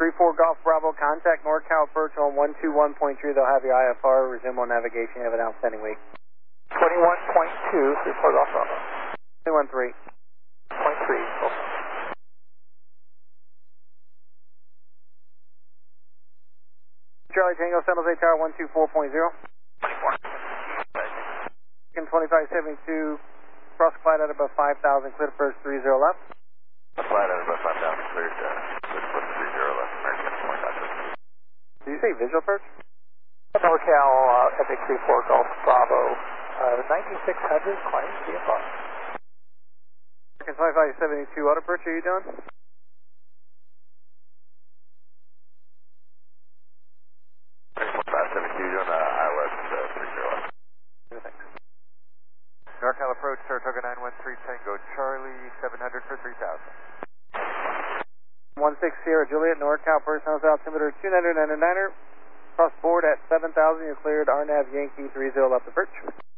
34 Golf Bravo, contact NorCal approach on 121.3. They'll have your IFR, resume on navigation. Have an outstanding week. 21.2, 34 Golf Bravo. 21.3. 0.3. Charlie Tango, San Jose Tower 124.0. 24. 2572, cross glide at above 5,000, clear to approach 30 left. Flight at above 5,000, cleared to 30 left, American 25. Did you say visual approach? NorCal, Epic 34 Golf Bravo, 9600, climbing CFR. American 2572, auto approach, are you done? Doing ILS 30 left. Thanks. NorCal approach, Saratoga 913 Tango Charlie, 700 for 3,000. 16 Sierra Juliet, NorCal, personal altimeter 299er, cross board at 7,000, you're cleared, RNAV Yankee 30 left approach.